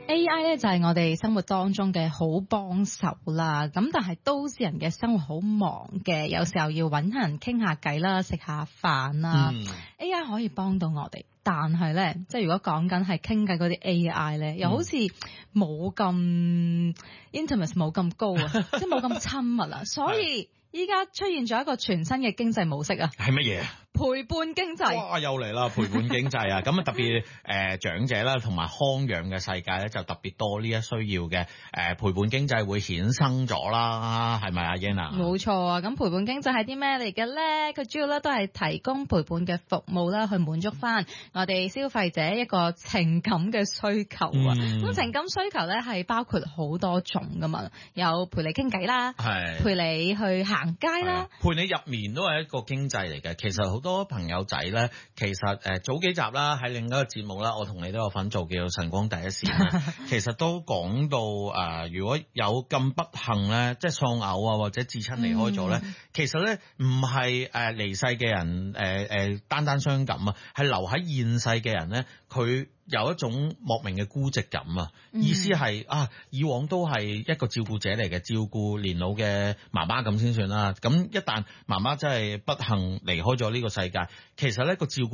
AI 咧就係我哋生活當中嘅好幫手啦，咁但係都市人嘅生活好忙嘅，有時候要揾人傾下偈啦，食下飯啦。AI 可以幫到我哋，但係咧，即係如果講緊係傾偈嗰啲 AI 咧，又好似冇咁 intimate， 冇咁高啊，即係冇咁親密啊，所以依家出現咗一個全新嘅經濟模式啊。 係乜嘢？ 陪伴經濟。 哇，又嚟啦！陪伴經濟啊，咁啊特別長者啦，同埋康養嘅世界咧，就特別多呢一需要嘅陪伴經濟會衍生咗啦，係咪啊 Yana？ 冇錯啊！咁陪伴經濟係啲咩嚟嘅咧？佢主要咧都係提供陪伴嘅服務啦，去滿足翻我哋消費者一個情感嘅需求啊。咁情感需求咧係包括好多種噶嘛，有陪你傾偈啦，陪你去行街啦， 陪你入眠都係一個經濟嚟嘅。其實好多朋友仔咧，其實早幾集啦，喺另一個節目啦，我同你都有份做叫做晨光第一線啦其實都講到如果有咁不幸咧，即係喪偶啊，或者至親離開咗咧，其實咧唔係離世嘅人單單傷感啊，係留喺現世嘅人咧，佢有一種莫名嘅孤寂感啊！意思係以往都係一個照顧者嚟嘅，照顧年老嘅媽媽咁先算啦。咁一旦媽媽真係不幸離開咗呢個世界，其實咧個照顧